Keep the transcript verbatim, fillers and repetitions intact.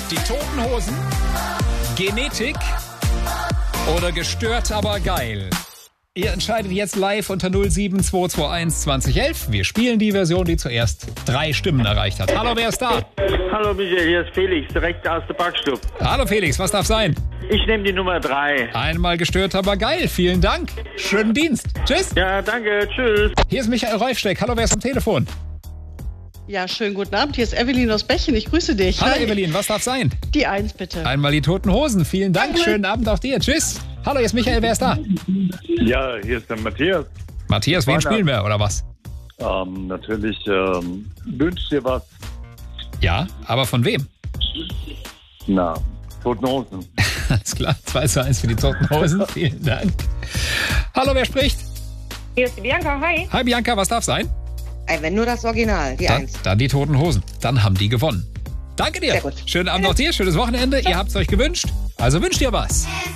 Die Toten Hosen, Genetik oder gestört, aber geil? Ihr entscheidet jetzt live unter null sieben zwei zwei eins zwanzig elf. Wir spielen die Version, die zuerst drei Stimmen erreicht hat. Hallo, wer ist da? Hallo Michael, hier ist Felix, direkt aus der Backstube. Hallo Felix, was darf sein? Ich nehme die Nummer drei. Einmal gestört, aber geil. Vielen Dank. Schönen Dienst. Tschüss. Ja, danke, tschüss. Hier ist Michael Reufsteck. Hallo, wer ist am Telefon? Ja, schönen guten Abend. Hier ist Evelyn aus Bechen. Ich grüße dich. Hallo Hi. Evelyn, was darf sein? Die Eins, bitte. Einmal die Toten Hosen. Vielen Dank. Schönen Abend auch dir. Tschüss. Hallo, hier ist Michael. Wer ist da? Ja, hier ist der Matthias. Matthias, wen Weihnachten. spielen wir oder was? Ähm, natürlich ähm, wünscht dir was. Ja, aber von wem? Na, Toten Hosen. Alles klar. zwei zu eins für die Toten Hosen. Vielen Dank. Hallo, wer spricht? Hier ist die Bianca, hi. Hi Bianca, was darf sein? Ey, wenn nur das Original, die Dann, Eins. dann die Toten Hosen. Dann haben die gewonnen. Danke dir. Sehr gut. Schönen Abend auch dir. Schönes Wochenende. Ihr habt es euch gewünscht. Also wünscht ihr was.